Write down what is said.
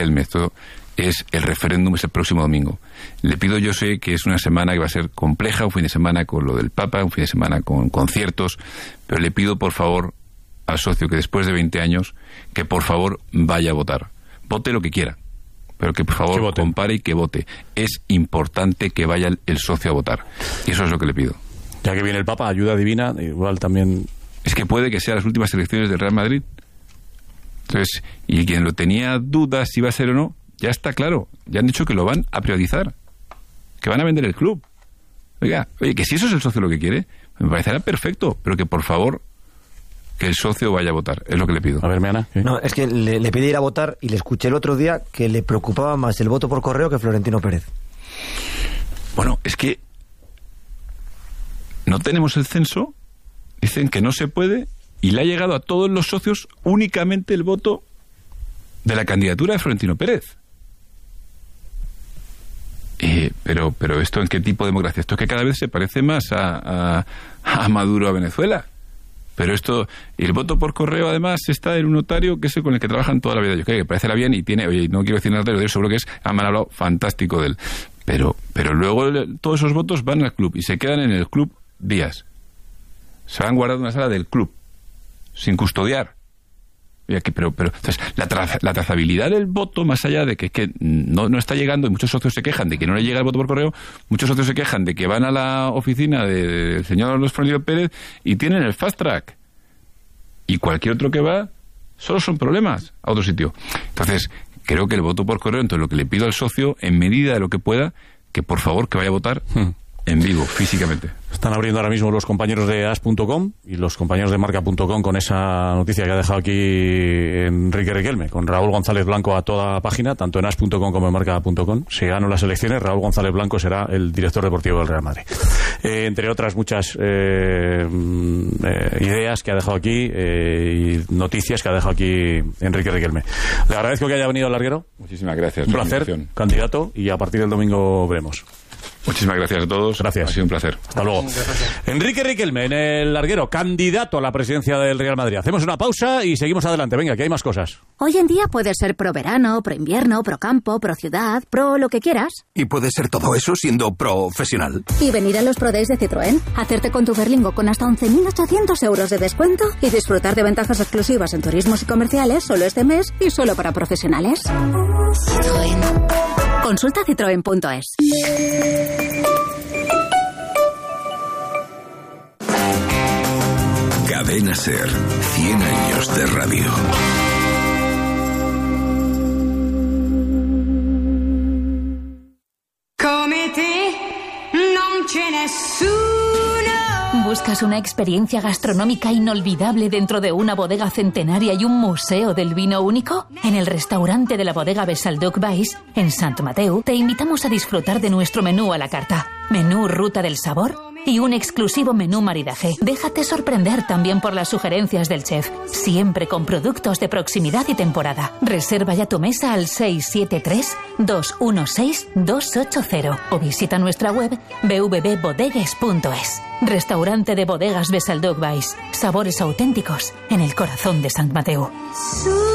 Riquelme. Esto es el referéndum, es el próximo domingo. Le pido, yo sé que es una semana que va a ser compleja, un fin de semana con lo del Papa, un fin de semana con conciertos, pero le pido por favor al socio que después de 20 años, que por favor vaya a votar. Vote lo que quiera, pero que por favor compare y que vote. Es importante que vaya el socio a votar. Y eso es lo que le pido. Ya que viene el Papa, ayuda divina, igual también... Es que puede que sean las últimas elecciones del Real Madrid. Entonces, y quien lo tenía dudas si va a ser o no, ya está claro. Ya han dicho que lo van a privatizar, que van a vender el club. Oye, que si eso es el socio lo que quiere, me parecerá perfecto, pero que por favor, que el socio vaya a votar. Es lo que le pido. A ver, Meana. ¿Sí? No, es que le pedí ir a votar y le escuché el otro día que le preocupaba más el voto por correo que Florentino Pérez. Bueno, es que no tenemos el censo, dicen que no se puede, y le ha llegado a todos los socios únicamente el voto de la candidatura de Florentino Pérez. Pero ¿esto en qué tipo de democracia? Esto es que cada vez se parece más a Maduro, a Venezuela. Pero esto, y el voto por correo además está en un notario que es el con el que trabajan toda la vida. Yo creo que parecerá bien y tiene, oye, no quiero decir nada, pero seguro que han hablado fantástico de él. Pero luego todos esos votos van al club y se quedan en el club días. Se han guardado en una sala del club, sin custodiar. Pero entonces, la trazabilidad del voto, más allá de que no está llegando, y muchos socios se quejan de que no le llega el voto por correo, muchos socios se quejan de que van a la oficina del señor Florentino Pérez y tienen el fast track. Y cualquier otro que va, solo son problemas a otro sitio. Entonces, creo que el voto por correo, entonces lo que le pido al socio, en medida de lo que pueda, que por favor que vaya a votar en vivo, físicamente. Están abriendo ahora mismo los compañeros de as.com y los compañeros de marca.com con esa noticia que ha dejado aquí Enrique Riquelme, con Raúl González Blanco a toda página, tanto en as.com como en marca.com. Si ganan las elecciones, Raúl González Blanco será el director deportivo del Real Madrid. Entre otras muchas ideas que ha dejado aquí y noticias que ha dejado aquí Enrique Riquelme. Le agradezco que haya venido al larguero. Muchísimas gracias. Un placer, candidato, y a partir del domingo veremos. Muchísimas gracias a todos. Gracias. Ha sido un placer. Hasta luego. Enrique Riquelme en el larguero, candidato a la presidencia del Real Madrid. Hacemos una pausa y seguimos adelante. Venga, que hay más cosas. Hoy en día puedes ser pro verano, pro invierno, pro campo, pro ciudad, pro lo que quieras. Y puedes ser todo eso siendo profesional. Y venir a los Pro Days de Citroën, hacerte con tu Berlingo con hasta 11.800 euros de descuento y disfrutar de ventajas exclusivas en turismos y comerciales solo este mes y solo para profesionales. Citroën. Consulta citroen.es. Cadena SER, 100 años de radio. Come te non c'è nessuno. ¿Buscas una experiencia gastronómica inolvidable dentro de una bodega centenaria y un museo del vino único? En el restaurante de la bodega Besalduc Weiss, en Sant Mateu, te invitamos a disfrutar de nuestro menú a la carta. Menú Ruta del Sabor y un exclusivo menú maridaje. Déjate sorprender también por las sugerencias del chef, siempre con productos de proximidad y temporada. Reserva ya tu mesa al 673-216-280 o visita nuestra web www.bodegues.es. Restaurante de bodegas Besalduc Weiss. Sabores auténticos en el corazón de Sant Mateu.